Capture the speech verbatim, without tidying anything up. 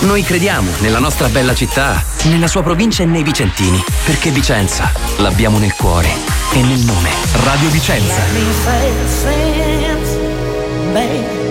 Noi crediamo nella nostra bella città, nella sua provincia e nei vicentini, perché Vicenza l'abbiamo nel cuore e nel nome. Radio Vicenza.